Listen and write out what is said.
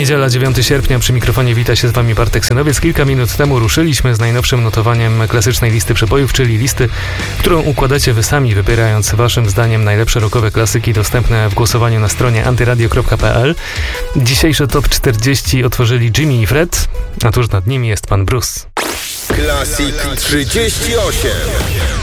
Niedziela, 9 sierpnia, przy mikrofonie wita się z wami Bartek Synowiec. Kilka minut temu ruszyliśmy z najnowszym notowaniem klasycznej listy przebojów, czyli listy, którą układacie wy sami, wybierając waszym zdaniem najlepsze rockowe klasyki dostępne w głosowaniu na stronie antyradio.pl. Dzisiejsze top 40 otworzyli Jimmy i Fred, a tuż nad nimi jest pan Bruce. Classic 38.